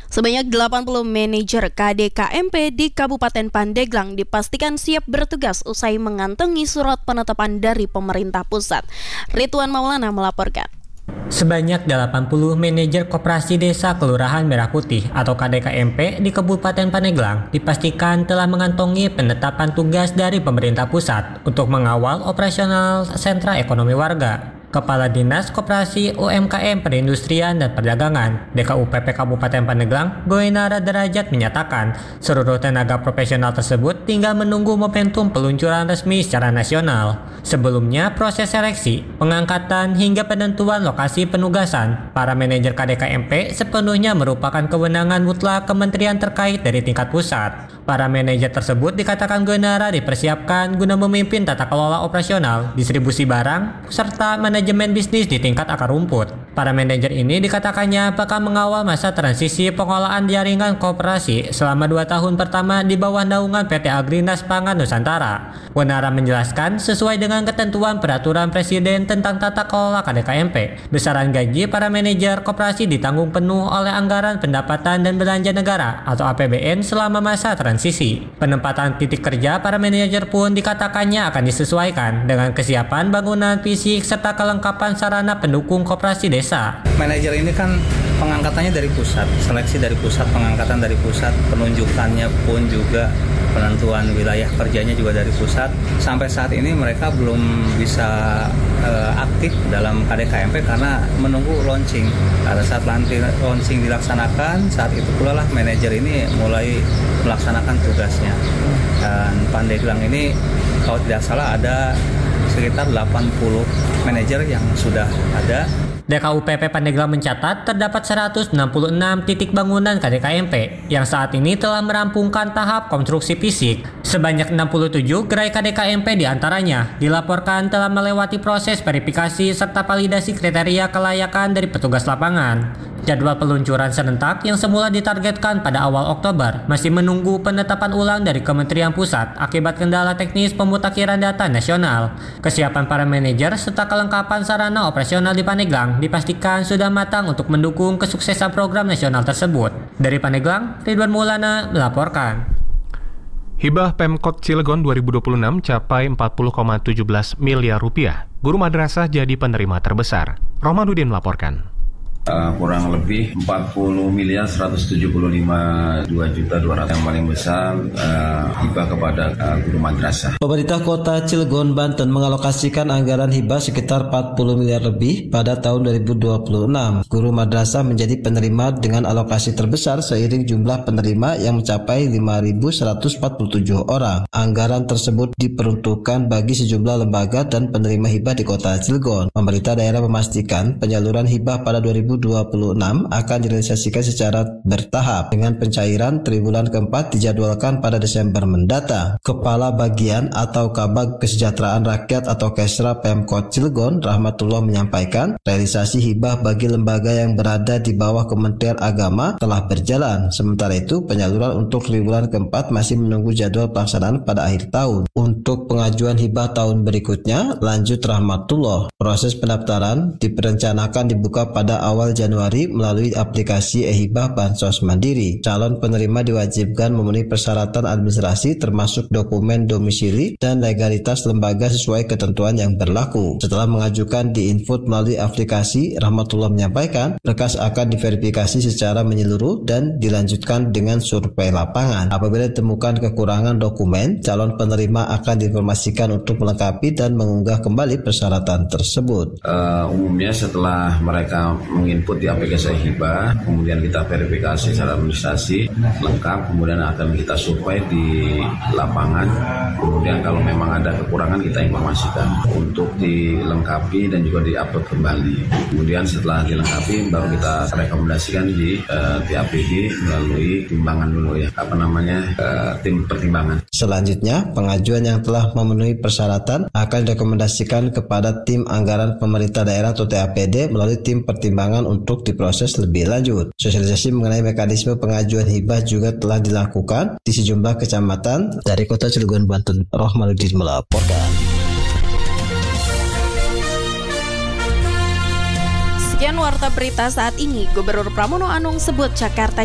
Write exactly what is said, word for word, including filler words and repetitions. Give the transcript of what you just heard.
Sebanyak delapan puluh manajer K D K M P di Kabupaten Pandeglang dipastikan siap bertugas usai mengantongi surat penetapan dari pemerintah pusat. Ridwan Maulana melaporkan. Sebanyak delapan puluh manajer koperasi desa Kelurahan Merah Putih atau K D K M P di Kabupaten Pandeglang dipastikan telah mengantongi penetapan tugas dari pemerintah pusat untuk mengawal operasional sentra ekonomi warga. Kepala Dinas Koperasi U M K M Perindustrian dan Perdagangan D K U P P Kabupaten Pandeglang, Goinara Derajat menyatakan seluruh tenaga profesional tersebut tinggal menunggu momentum peluncuran resmi secara nasional. Sebelumnya, proses seleksi, pengangkatan hingga penentuan lokasi penugasan para manajer K D K M P sepenuhnya merupakan kewenangan mutlak kementerian terkait dari tingkat pusat. Para manajer tersebut dikatakan Goinara dipersiapkan guna memimpin tata kelola operasional, distribusi barang, serta manajemen bisnis di tingkat akar rumput. Para manajer ini dikatakannya bakal mengawal masa transisi pengolahan jaringan koperasi selama dua tahun pertama di bawah naungan P T Agrinas Pangan Nusantara. Goinara menjelaskan sesuai dengan ketentuan peraturan Presiden tentang tata kelola K D K M P, besaran gaji para manajer koperasi ditanggung penuh oleh anggaran pendapatan dan belanja negara atau A P B N selama masa transisi. Sisi. Penempatan titik kerja para manajer pun dikatakannya akan disesuaikan dengan kesiapan bangunan fisik serta kelengkapan sarana pendukung koperasi desa. Manajer ini kan pengangkatannya dari pusat, seleksi dari pusat, pengangkatan dari pusat, penunjukannya pun juga penentuan wilayah kerjanya juga dari pusat. Sampai saat ini mereka belum bisa uh, aktif dalam K D K M P karena menunggu launching. Pada saat launching dilaksanakan, saat itu pula lah manajer ini mulai melaksanakan tugasnya. Dan Pandeglang ini kalau tidak salah ada sekitar delapan puluh manajer yang sudah ada. D K U P P Pandeglang mencatat terdapat seratus enam puluh enam titik bangunan K D K M P yang saat ini telah merampungkan tahap konstruksi fisik. Sebanyak enam puluh tujuh gerai K D K M P diantaranya dilaporkan telah melewati proses verifikasi serta validasi kriteria kelayakan dari petugas lapangan. Jadwal peluncuran serentak yang semula ditargetkan pada awal Oktober masih menunggu penetapan ulang dari Kementerian Pusat akibat kendala teknis pemutakhiran data nasional. Kesiapan para manajer serta kelengkapan sarana operasional di Pandeglang dipastikan sudah matang untuk mendukung kesuksesan program nasional tersebut. Dari Pandeglang, Ridwan Maulana melaporkan. Hibah Pemkot Cilegon dua ribu dua puluh enam capai empat puluh koma satu tujuh miliar rupiah. Guru madrasah jadi penerima terbesar. Romanudin melaporkan. Uh, kurang lebih empat puluh miliar seratus tujuh puluh lima dua juta dua ratus yang paling besar uh, hibah kepada uh, guru madrasah. Pemerintah Kota Cilegon, Banten mengalokasikan anggaran hibah sekitar empat puluh miliar lebih pada tahun dua ribu dua puluh enam. Guru madrasah menjadi penerima dengan alokasi terbesar seiring jumlah penerima yang mencapai lima ribu seratus empat puluh tujuh orang. Anggaran tersebut diperuntukkan bagi sejumlah lembaga dan penerima hibah di Kota Cilegon. Pemerintah daerah memastikan penyaluran hibah pada dua ribu dua puluh enam akan direalisasikan secara bertahap dengan pencairan triwulan keempat dijadwalkan pada Desember mendatang. Kepala Bagian atau Kabag Kesejahteraan Rakyat atau Kesra Pemkot Cilegon, Rahmatullah menyampaikan realisasi hibah bagi lembaga yang berada di bawah Kementerian Agama telah berjalan. Sementara itu penyaluran untuk triwulan keempat masih menunggu jadwal pelaksanaan pada akhir tahun. Untuk pengajuan hibah tahun berikutnya, lanjut Rahmatullah, proses pendaftaran diperencanakan dibuka pada awal Januari melalui aplikasi e-hibah Bansos Mandiri. Calon penerima diwajibkan memenuhi persyaratan administrasi termasuk dokumen domisili dan legalitas lembaga sesuai ketentuan yang berlaku. Setelah mengajukan di input melalui aplikasi, Rahmatullah menyampaikan berkas akan diverifikasi secara menyeluruh dan dilanjutkan dengan survei lapangan. Apabila ditemukan kekurangan dokumen, calon penerima akan diinformasikan untuk melengkapi dan mengunggah kembali persyaratan tersebut. Uh, umumnya setelah mereka input di aplikasi hibah, kemudian kita verifikasi secara administrasi lengkap, kemudian akan kita survei di lapangan, kemudian kalau memang ada kekurangan kita informasikan untuk dilengkapi dan juga diupload kembali. Kemudian setelah dilengkapi baru kita rekomendasikan di uh, T A P D melalui timbangan dulu ya, apa namanya uh, tim pertimbangan. Selanjutnya, pengajuan yang telah memenuhi persyaratan akan direkomendasikan kepada tim anggaran pemerintah daerah atau T A P D melalui tim pertimbangan untuk diproses lebih lanjut. Sosialisasi mengenai mekanisme pengajuan hibah juga telah dilakukan di sejumlah kecamatan. Dari Kota Cilegon, Banten, Rohmanuddin melaporkan. Sekian warta berita saat ini. Gubernur Pramono Anung sebut Jakarta